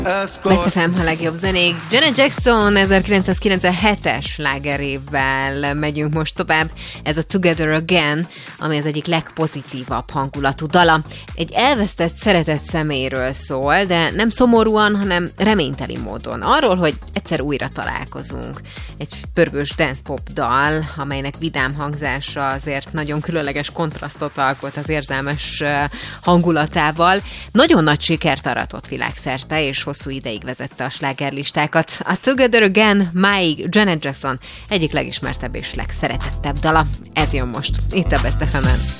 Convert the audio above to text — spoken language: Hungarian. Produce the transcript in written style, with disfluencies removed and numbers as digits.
Best FM a legjobb zenék. Janet Jackson 1997-es slágerével megyünk most tovább. Ez a Together Again, ami az egyik legpozitívabb hangulatú dala. Egy elvesztett szeretett személyről szól, de nem szomorúan, hanem reményteli módon. Arról, hogy egyszer újra találkozunk. Egy pörgős dance-pop dal, amelynek vidám hangzása azért nagyon különleges kontrasztot alkot az érzelmes hangulatával. Nagyon nagy sikert aratott világszerte, és hosszú ideig vezette a slágerlistákat. A Together Again máig Janet Jackson egyik legismertebb és legszeretettebb dala. Ez jön most, itt a Best FM-en.